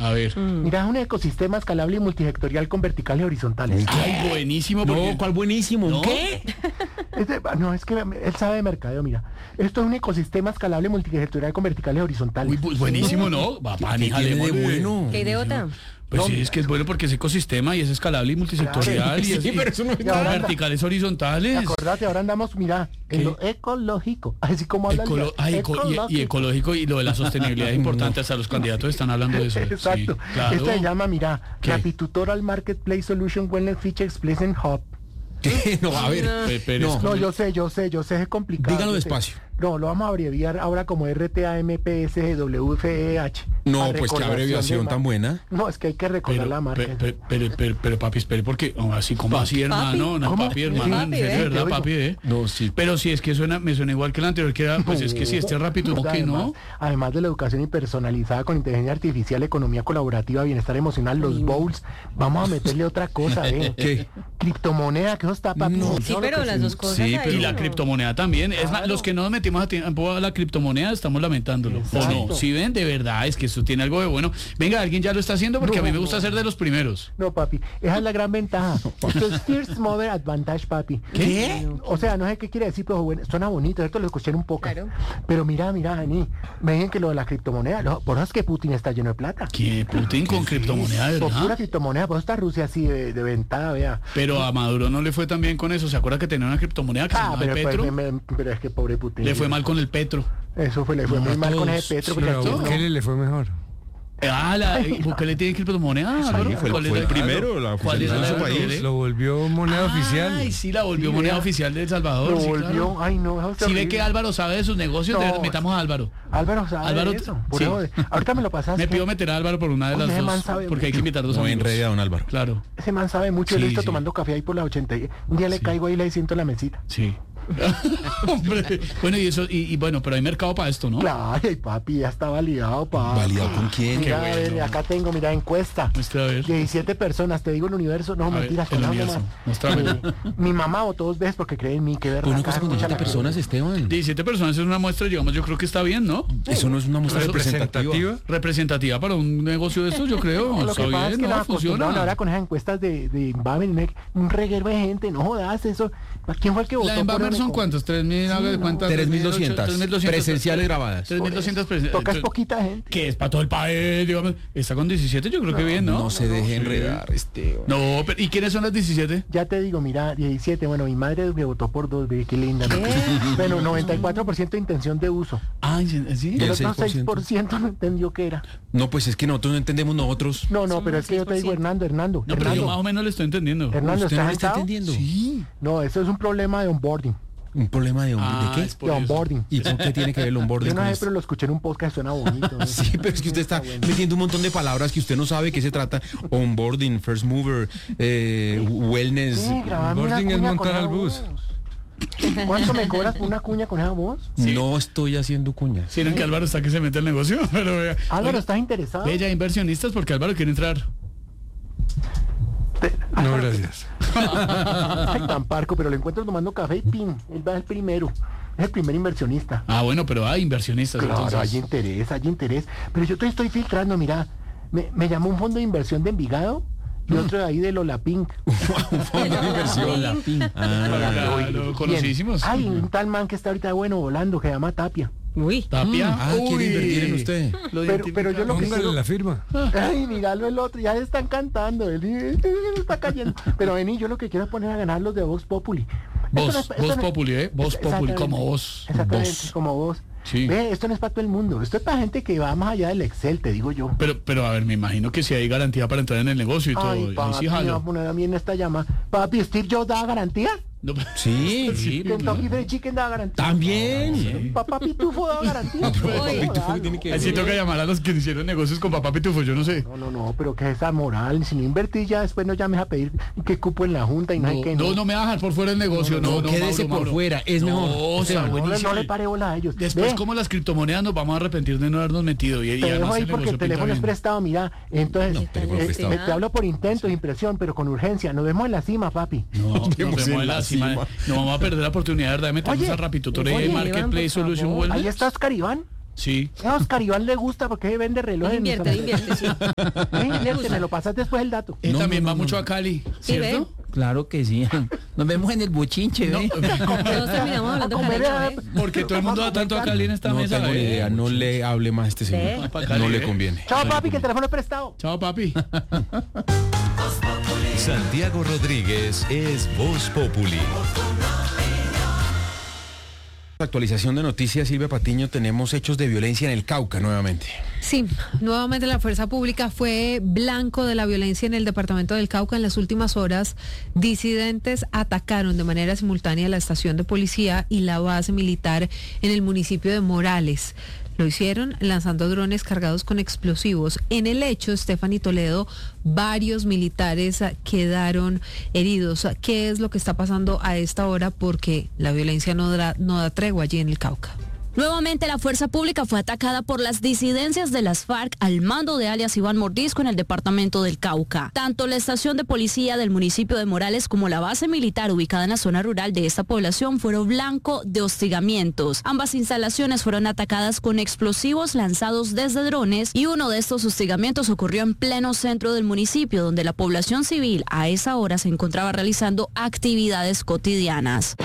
A ver. Mira, es un ecosistema escalable y multisectorial con verticales y horizontales. Ay, buenísimo. Porque... No, ¿cuál buenísimo? ¿No? ¿Qué? Es que él sabe de mercadeo, mira. Esto es un ecosistema escalable multisectorial con verticales y horizontales. Uy, buenísimo, ¿no? ¿Qué tiene de bueno? ¿Qué idiota? Pues No, sí, es que es bueno porque es ecosistema y es escalable y multisectorial. Claro. Y es, Sí, pero eso no es Y ahora nada. verticales horizontales. Acordate, ahora andamos, mira, ¿Qué? en lo ecológico. Así como habla Y ecológico y lo de la sostenibilidad es importante. Hasta los candidatos están hablando de eso. Exacto. Sí, claro. Este se llama, mira, ¿Qué? Rapitutorial Marketplace Solution Wellness Features Pleasant Hub. ¿Qué? No, a ver. Pero No. No, yo sé, es complicado. Dígalo yo sé. despacio. No, lo vamos a abreviar ahora como RTAMPSWFEH. No, pues qué abreviación tan buena. No, es que hay que recordar la marca. pero papi, espere, porque así como así, hermano, no, ¿Cómo? papi, hermano, Papi, en serio, ¿eh? ¿verdad, Te oigo. papi? No, sí. Pero si es que me suena igual que el anterior, que era, pues es que si este rápido, ¿o qué, no? Además de la educación impersonalizada con inteligencia artificial, economía colaborativa, bienestar emocional, los bowls, vamos a meterle otra cosa, ¿Qué? Criptomoneda, que eso está, papi. No. Sí, pero las dos cosas. Sí, ahí, y la ¿no? criptomoneda también. Es más, los que no nos metimos a tiempo a la criptomoneda estamos lamentándolo. ¿O no? Exacto. Si ven, de verdad, es que eso tiene algo de bueno. Venga, alguien ya lo está haciendo porque a mí me gusta ser de los primeros. No, papi, esa es la gran ventaja. Esto es First Mover Advantage, papi. ¿Qué? O sea, no sé qué quiere decir, pero bueno, suena bonito, esto lo escuché un poco. Claro. Pero mira, Ani, me dicen que lo de la criptomoneda, por eso es que Putin está lleno de plata. Que Putin con criptomoneda, de Por pura verdad. criptomoneda, por eso está Rusia así de ventada, vea. Pero a Maduro no le fue tan bien con eso. ¿Se acuerda que tenía una criptomoneda que se llamaba pero, Petro? pero es que pobre Putin. Le fue mal con el Petro. Eso le fue muy mal con ese Petro. porque Pero aquí a no- Bukele le fue mejor. Bukele tiene criptomoneda, Álvaro. fue ¿Cuál el era? primero, la ¿Cuál era oficializó la en su de país. Bukele? Lo volvió moneda oficial. Ay, sí, la volvió Sí, moneda vea. oficial de El Salvador. Lo sí, volvió, claro. ay no, eso es Si ve terrible. que Álvaro sabe de sus negocios, No. metamos a Álvaro. Álvaro sabe Álvaro, de eso. Por sí. eso, ahorita me lo pasaste. Me pido meter a Álvaro por una de Oye, las ese man dos, sabe porque hay que mucho. invitar dos No amigos. enrede a don Álvaro. Claro, Ese man sabe mucho, Sí, lo he visto sí. tomando café ahí por la 80. Un día le caigo ahí y le siento en la mesita. sí. Hombre, bueno, y eso, y bueno, pero hay mercado para esto, ¿no? Claro, ay, papi, ya está validado, papi. ¿Validado con quién? Mira, Qué a ver, bueno. acá tengo, mira, encuesta. Muestra a ver. 17 personas, te digo el universo, no, A ver, mentiras, el con algo universo, más. muéstramelo. Mi mamá votó 2 veces porque cree en mí, que verdad. Una cosa con 17 personas, Esteban. 17 personas es una muestra, digamos, yo creo que está bien, ¿no? Eso no es una muestra Eso- representativa. Representativa para un negocio de estos, yo creo. No, lo Está que pasa bien, es que no, nos acostumbraron ahora con esas encuestas de Baben, un reguero de gente, no jodas eso. ¿Quién fue el que votó? La en por Bammer son Eneco? cuántos, 3.000, haga de no. cuenta. 3.200 presenciales grabadas. 3.200 presenciales. Toca es poquita gente. Que es para todo el país, digamos. Está con 17, yo creo que bien, ¿no? No se deje enredar, Esteban. No, pero ¿y quiénes son las 17? Ya te digo, mira, 17, bueno, mi madre me votó por 2, ve, qué linda. ¿no? Bueno, 94% de intención de uso. Ah, ¿sí? El el otro 6%. 6% no entendió qué era. No, pues es que nosotros no entendemos nosotros. No, Somos pero es que yo te digo, 6%. Hernando. No, pero yo más o menos le estoy entendiendo. Hernando, ¿Usted no ¿estás lo está sentado? entendiendo? Sí. No, eso es un problema de onboarding. ¿Un problema de, Ah, ¿de es qué? por De eso. onboarding. ¿Y por qué tiene que ver el onboarding Yo no con sé, esto? pero lo escuché en un podcast, suena bonito. ¿no? Sí, pero es que usted está metiendo un montón de palabras que usted no sabe de qué se trata. Onboarding, first mover, wellness. Sí, grabame una Onboarding es cuña montar con al esa bus. voz. ¿Cuánto me cobras por una cuña con esa voz? Sí. No estoy haciendo cuñas. Sí, que Álvaro está que se mete el negocio, pero vea. Álvaro, Oiga, ¿estás interesado? ve ya inversionistas porque Álvaro quiere entrar. No, gracias. Ay, tan parco, pero lo encuentro tomando café y pin. Él va el primero. Es el primer inversionista. Ah, bueno, pero hay inversionistas. Claro, entonces. hay interés. Pero yo te estoy filtrando, mira. Me llamó un fondo de inversión de Envigado y otro de ahí de Lola Pink. Un fondo de inversión. La Claro, conocidísimos. Hay un tal man que está ahorita bueno volando que se llama Tapia. Uy. Tapia. Quiere invertir en usted. Pero yo lo que Póngale quiero... la firma. Ay, míralo el otro, ya están cantando, él está cayendo. Pero vení, yo lo que quiero es poner a ganar los de Vox Populi. Voz Populi, ¿eh? Voz Populi, como vos. Exactamente, Voz. como vos. Sí. Ve, esto no es para todo el mundo, esto es para gente que va más allá del Excel, te digo yo. Pero a ver, me imagino que si hay garantía para entrar en el negocio y todo. Ay, Ahí papi, sí me va a jalo. poner a mí en esta llama. Papi, Steve Jobs da garantía. No, Sí. Kentucky Fried Chicken da garantía. También. Papá Pitufo da garantía. Pitufo tiene que- Así toca llamar a los que hicieron negocios con papá Pitufo, yo no sé. No, pero que esa moral, si no invertís ya después no llames a pedir que cupo en la junta y no hay que No me va a dejar por fuera el negocio. No, quédese por fuera, es mejor. O sea, No, buenísimo. no le pare bola a ellos. Después, Ve, como las criptomonedas, nos vamos a arrepentir de no habernos metido. Y te dejo además ahí el porque el negocio teléfono pinta es bien. prestado, mira. Entonces, No, teléfono prestado. te hablo por intentos, impresión, pero con urgencia. Nos vemos en la cima, papi. No, nos vemos vemos en en la la cima. cima. No vamos a perder la oportunidad, ¿verdad? De meternos Oye, a Rapitutoría oye, y Marketplace Iván, por Solution favor. Ahí Wellness. está Oscar Iván. Sí. A Oscar Iván le gusta porque vende relojes. Invierte, sí. Invierte, me lo pasas después el dato. Él No, también no, va no, mucho no. a Cali, Sí, ¿ve? ¿cierto? Claro que sí. Nos vemos en el bochinche, ¿ve? Todos terminamos hablando A comer, caliente, ¿ve? Porque todo el mundo va tanto a Cali en esta No mesa. tengo ni idea, no le hable más a este señor. ¿Ve? No le conviene. Chao, papi, que el teléfono es prestado. Chao, papi. Santiago Rodríguez es Voz Populi. Actualización de noticias, Silvia Patiño, tenemos hechos de violencia en el Cauca nuevamente. Sí, nuevamente la fuerza pública fue blanco de la violencia en el departamento del Cauca. En las últimas horas, disidentes atacaron de manera simultánea la estación de policía y la base militar en el municipio de Morales. Lo hicieron lanzando drones cargados con explosivos. En el hecho, Stephanie Toledo, varios militares quedaron heridos. ¿Qué es lo que está pasando a esta hora? Porque la violencia no da tregua allí en el Cauca. Nuevamente la fuerza pública fue atacada por las disidencias de las FARC al mando de alias Iván Mordisco en el departamento del Cauca. Tanto la estación de policía del municipio de Morales como la base militar ubicada en la zona rural de esta población fueron blanco de hostigamientos. Ambas instalaciones fueron atacadas con explosivos lanzados desde drones y uno de estos hostigamientos ocurrió en pleno centro del municipio, donde la población civil a esa hora se encontraba realizando actividades cotidianas.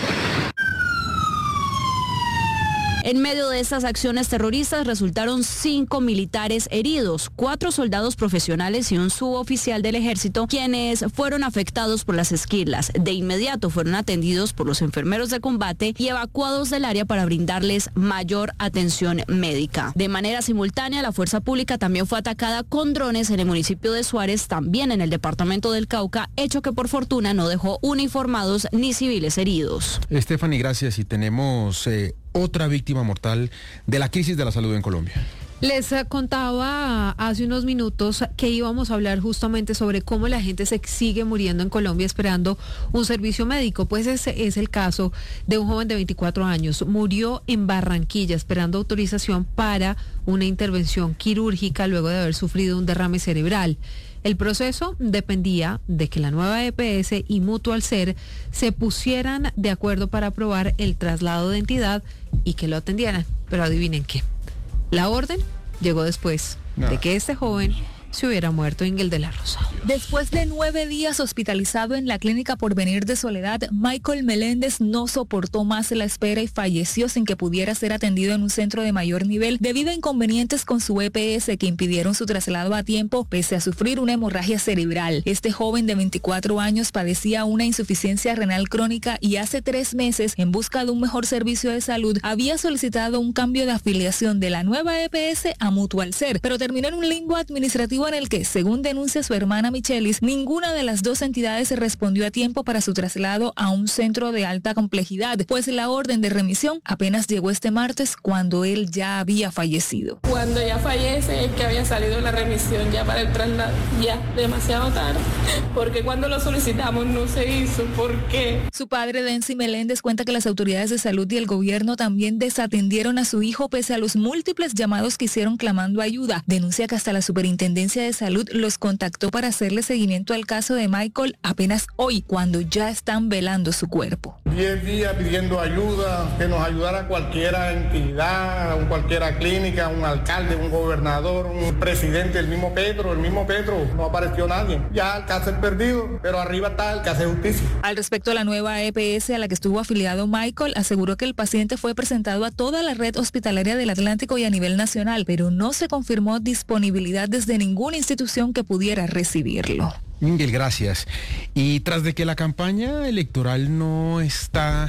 En medio de estas acciones terroristas resultaron 5 militares heridos, 4 soldados profesionales y un suboficial del ejército, quienes fueron afectados por las esquirlas. De inmediato fueron atendidos por los enfermeros de combate y evacuados del área para brindarles mayor atención médica. De manera simultánea, la fuerza pública también fue atacada con drones en el municipio de Suárez, también en el departamento del Cauca, hecho que por fortuna no dejó uniformados ni civiles heridos. Stephanie, gracias. Y tenemos otra víctima mortal de la crisis de la salud en Colombia. Les contaba hace unos minutos que íbamos a hablar justamente sobre cómo la gente se sigue muriendo en Colombia esperando un servicio médico. Pues ese es el caso de un joven de 24 años. Murió en Barranquilla esperando autorización para una intervención quirúrgica luego de haber sufrido un derrame cerebral. El proceso dependía de que la nueva EPS y Mutual Ser se pusieran de acuerdo para aprobar el traslado de entidad y que lo atendieran. Pero adivinen qué. La orden llegó después de que este joven se hubiera muerto en el de la Rosa. Después de 9 días hospitalizado en la clínica Porvenir de Soledad, Michael Meléndez no soportó más la espera y falleció sin que pudiera ser atendido en un centro de mayor nivel debido a inconvenientes con su EPS que impidieron su traslado a tiempo pese a sufrir una hemorragia cerebral. Este joven de 24 años padecía una insuficiencia renal crónica y hace 3 meses, en busca de un mejor servicio de salud, había solicitado un cambio de afiliación de la nueva EPS a Mutual Ser, pero terminó en un limbo administrativo en el que, según denuncia su hermana Michelis, ninguna de las dos entidades respondió a tiempo para su traslado a un centro de alta complejidad, pues la orden de remisión apenas llegó este martes cuando él ya había fallecido. Cuando ella fallece es que había salido la remisión ya para el traslado, ya demasiado tarde, porque cuando lo solicitamos no se hizo. ¿Por qué? Su padre, Densi Meléndez, cuenta que las autoridades de salud y el gobierno también desatendieron a su hijo pese a los múltiples llamados que hicieron clamando ayuda. Denuncia que hasta la Superintendencia de Salud los contactó para hacerle seguimiento al caso de Michael apenas hoy, cuando ya están velando su cuerpo. 10 días pidiendo ayuda, que nos ayudara cualquiera entidad, cualquiera clínica, un alcalde, un gobernador, un presidente, el mismo Petro, no apareció nadie. Ya el caso es perdido, pero arriba está el que hace justicia. Al respecto a la nueva EPS a la que estuvo afiliado Michael, aseguró que el paciente fue presentado a toda la red hospitalaria del Atlántico y a nivel nacional, pero no se confirmó disponibilidad desde ninguna institución que pudiera recibirlo. Miguel, gracias. Y tras de que la campaña electoral no está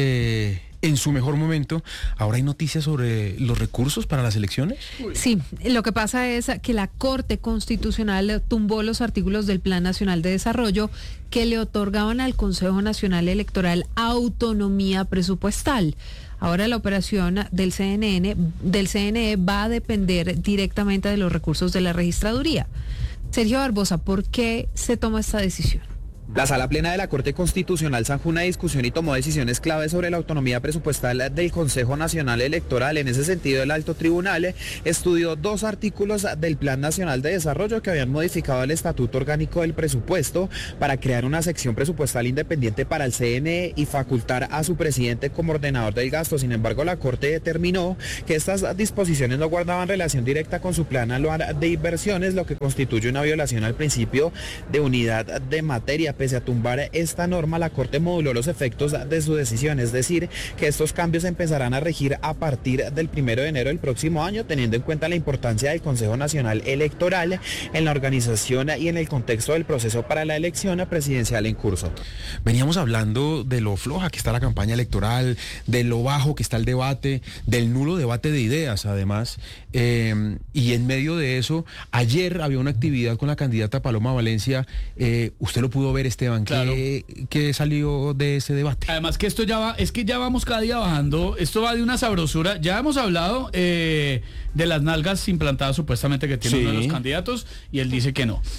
en su mejor momento, ¿ahora hay noticias sobre los recursos para las elecciones? Sí, lo que pasa es que la Corte Constitucional tumbó los artículos del Plan Nacional de Desarrollo que le otorgaban al Consejo Nacional Electoral autonomía presupuestal. Ahora la operación del CNE va a depender directamente de los recursos de la registraduría. Sergio Barbosa, ¿por qué se toma esta decisión? La Sala Plena de la Corte Constitucional zanjó una discusión y tomó decisiones clave sobre la autonomía presupuestal del Consejo Nacional Electoral. En ese sentido, el Alto Tribunal estudió 2 artículos del Plan Nacional de Desarrollo que habían modificado el Estatuto Orgánico del Presupuesto para crear una sección presupuestal independiente para el CNE y facultar a su presidente como ordenador del gasto. Sin embargo, la Corte determinó que estas disposiciones no guardaban relación directa con su plan anual de inversiones, lo que constituye una violación al principio de unidad de materia. Pese a tumbar esta norma, la Corte moduló los efectos de su decisión, es decir, que estos cambios empezarán a regir a partir del 1 de enero del próximo año, teniendo en cuenta la importancia del Consejo Nacional Electoral en la organización y en el contexto del proceso para la elección presidencial en curso. Veníamos hablando de lo floja que está la campaña electoral, de lo bajo que está el debate, del nulo debate de ideas, además, y en medio de eso, ayer había una actividad con la candidata Paloma Valencia. Usted lo pudo ver, Esteban. Claro. ¿Qué salió de ese debate? Además que esto ya va, es que ya vamos cada día bajando, esto va de una sabrosura. Ya hemos hablado de las nalgas implantadas supuestamente que tiene uno de los candidatos, y él dice que no.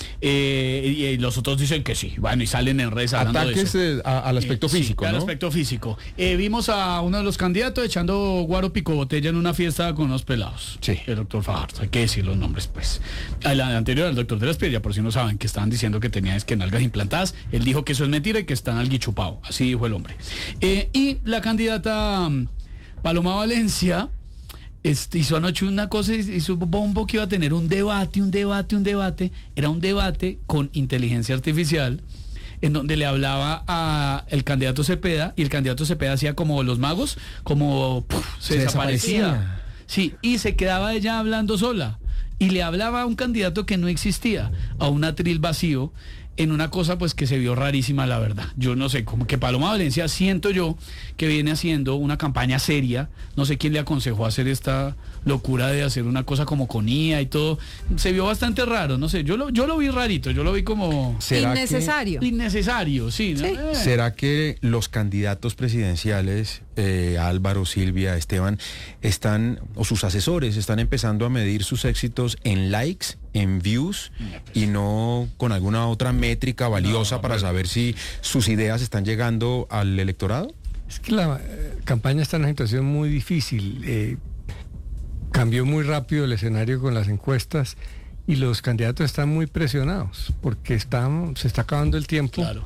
Y los otros dicen que sí. Bueno, y salen en redes hablando ataques de eso. Al aspecto físico, sí, ¿no? al aspecto físico. Vimos a uno de los candidatos echando guaro pico botella en una fiesta con unos pelados. Sí. El doctor Fajardo, hay que decir los nombres, pues. La anterior, el doctor de la Espriella, por si no saben, que estaban diciendo que tenía nalgas implantadas. Él dijo que eso es mentira y que están alguichupado. Así dijo el hombre. Y la candidata Paloma Valencia hizo anoche una cosa, hizo bombo que iba a tener un debate. Era un debate con inteligencia artificial, en donde le hablaba a el candidato Cepeda, y el candidato Cepeda hacía como los magos, como se desaparecía. Sí, y se quedaba ella hablando sola, y le hablaba a un candidato que no existía, a un atril vacío, en una cosa pues que se vio rarísima, la verdad. Yo no sé, como que Paloma Valencia, siento yo que viene haciendo una campaña seria. No sé quién le aconsejó hacer esta locura de hacer una cosa como con IA y todo. Se vio bastante raro, no sé, yo lo vi rarito, yo lo vi como innecesario. Innecesario, sí, ¿no? Sí. ¿Será que los candidatos presidenciales, Álvaro, Silvia, Esteban, o sus asesores, están empezando a medir sus éxitos en likes, en views, y no con alguna otra métrica valiosa para saber si sus ideas están llegando al electorado? Es que la campaña está en una situación muy difícil. Cambió muy rápido el escenario con las encuestas y los candidatos están muy presionados porque se está acabando el tiempo. Claro.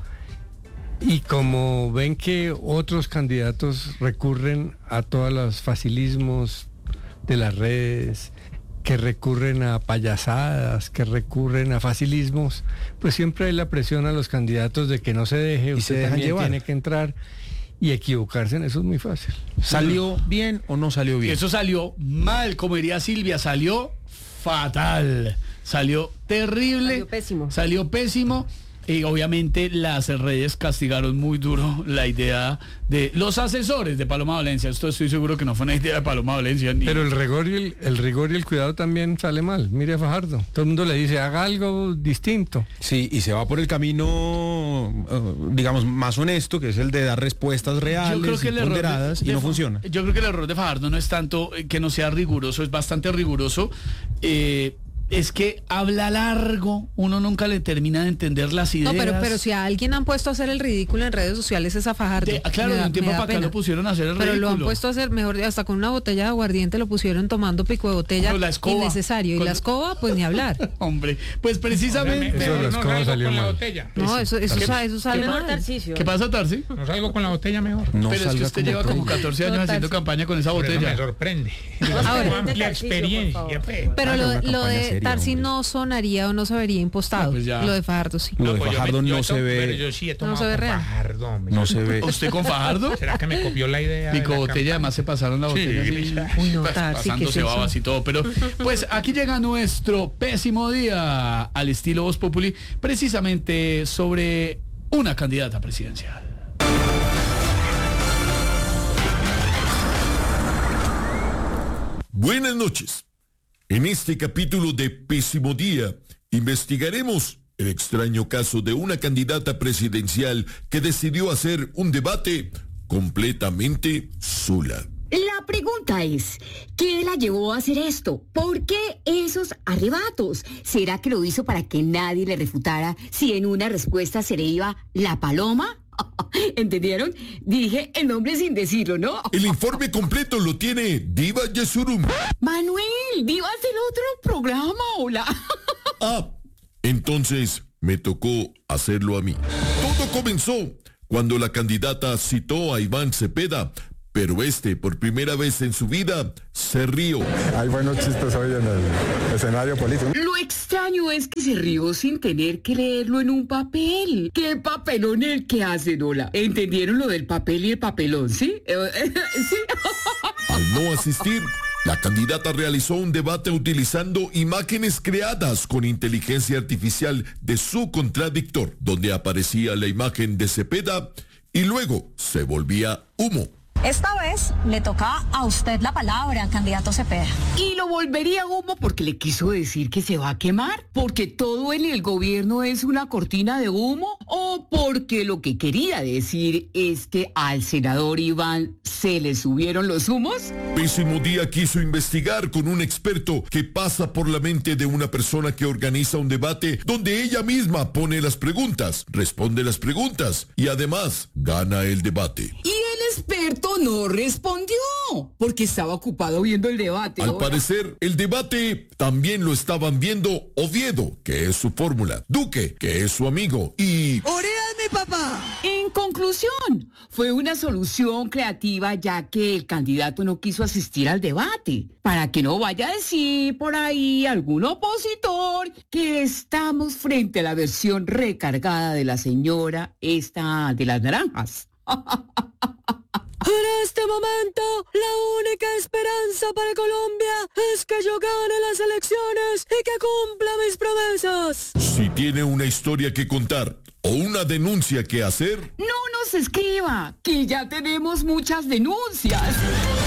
Y como ven que otros candidatos recurren a todos los facilismos de las redes, que recurren a payasadas, que recurren a facilismos, pues siempre hay la presión a los candidatos de que no se deje, y usted también tiene que entrar, y equivocarse en eso es muy fácil. ¿Salió bien o no salió bien? Eso salió mal, como diría Silvia, salió fatal, salió terrible, salió pésimo. Y obviamente las redes castigaron muy duro la idea de los asesores de Paloma Valencia. Esto estoy seguro que no fue una idea de Paloma Valencia. Pero el rigor y el cuidado también sale mal. Mire a Fajardo, todo el mundo le dice, haga algo distinto. Sí, y se va por el camino, digamos, más honesto, que es el de dar respuestas reales y ponderadas, y no funciona. Yo creo que el error de Fajardo no es tanto que no sea riguroso, es bastante riguroso. Es que habla largo, uno nunca le termina de entender las ideas. No, pero si a alguien han puesto a hacer el ridículo en redes sociales es a Fajardo. Claro, de un tiempo para acá lo pusieron a hacer el ridículo. Pero lo han puesto a hacer, mejor, hasta con una botella de aguardiente lo pusieron tomando pico de botella. La escoba. Innecesario. Y la escoba, pues ni hablar. Hombre, pues precisamente... Eso la escoba salió mal. Botella. No, eso sale mal. ¿Qué pasa, Tarsi? No salgo con la botella mejor. No, pero es que usted lleva como 14 años haciendo campaña con esa botella. Me sorprende. Ahora, amplia experiencia. Pero lo de Tarsi no sonaría o no se vería impostado. Pues lo de Fajardo sí. Lo de Fajardo no se ve. Pero yo sí he tomado no se ve real. Fajardo, hombre. No se ve. ¿Usted con Fajardo? ¿Será que me copió la idea? Pico botella, además se pasaron la botella. Sí. Uy, no, Tarsi, pasándose babas y todo. Pero pues aquí llega nuestro pésimo día al estilo Voz Populi, precisamente sobre una candidata presidencial. Buenas noches. En este capítulo de Pésimo Día, investigaremos el extraño caso de una candidata presidencial que decidió hacer un debate completamente sola. La pregunta es, ¿qué la llevó a hacer esto? ¿Por qué esos arrebatos? ¿Será que lo hizo para que nadie le refutara si en una respuesta se le iba la paloma? ¿Entendieron? Dije el nombre sin decirlo, ¿no? El informe completo lo tiene Diva Yesurum. Manuel, Diva es el otro programa, hola. Entonces me tocó hacerlo a mí. Todo comenzó cuando la candidata citó a Iván Cepeda, pero por primera vez en su vida, se rió. Hay buenos chistes hoy en el escenario político. Lo extraño es que se rió sin tener que leerlo en un papel. ¿Qué papelón el que hace, Nola? ¿Entendieron lo del papel y el papelón, sí? ¿Sí? Al no asistir, la candidata realizó un debate utilizando imágenes creadas con inteligencia artificial de su contradictor, donde aparecía la imagen de Cepeda y luego se volvía humo. Esta vez le toca a usted la palabra, candidato Cepeda. Y lo volvería humo porque le quiso decir que se va a quemar, porque todo en el gobierno es una cortina de humo, o porque lo que quería decir es que al senador Iván se le subieron los humos. Pésimo Día quiso investigar con un experto que pasa por la mente de una persona que organiza un debate donde ella misma pone las preguntas, responde las preguntas y además gana el debate. Y el experto no respondió porque estaba ocupado viendo el debate. Al parecer, el debate también lo estaban viendo Oviedo, que es su fórmula, Duque, que es su amigo, y... ¡Orea es mi papá! En conclusión, fue una solución creativa ya que el candidato no quiso asistir al debate, para que no vaya a decir por ahí algún opositor que estamos frente a la versión recargada de la señora esta de las naranjas. En este momento, la única esperanza para Colombia es que yo gane las elecciones y que cumpla mis promesas. Si tiene una historia que contar o una denuncia que hacer, no nos escriba, que ya tenemos muchas denuncias.